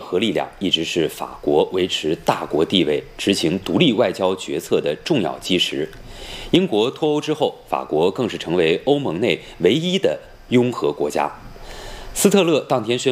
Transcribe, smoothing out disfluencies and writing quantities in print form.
合力量一直是法国维持大国地位、执行独立外交决策的重要基石。英国脱欧之后，法国更是成为欧盟内唯一的拥核国家。斯特勒当天宣